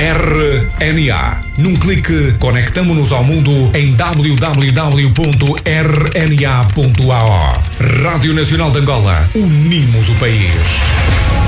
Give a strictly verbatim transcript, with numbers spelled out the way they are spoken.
R N A. Num clique, conectamo-nos ao mundo em w w w ponto r n a ponto a o. Rádio Nacional de Angola. Unimos o país.